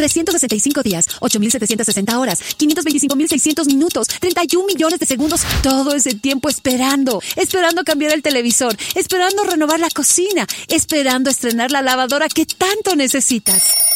365 días, 8,760 horas, 525,600 minutos, 31 millones de segundos. Todo ese tiempo esperando cambiar el televisor, esperando renovar la cocina, esperando estrenar la lavadora que tanto necesitas.